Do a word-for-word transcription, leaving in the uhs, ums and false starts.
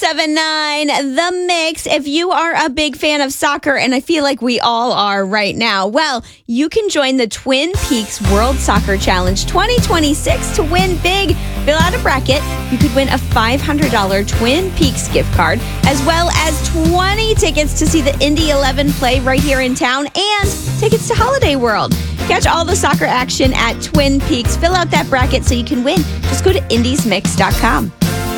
seven nine, The Mix. If you are a big fan of soccer, and I feel like we all are right now, well, you can join the Twin Peaks World Soccer Challenge twenty twenty-six to win big. Fill out a bracket. You could win a five hundred dollars Twin Peaks gift card, as well as twenty tickets to see the Indy eleven play right here in town, and tickets to Holiday World. Catch all the soccer action at Twin Peaks. Fill out that bracket so you can win. Just go to indies mix dot com.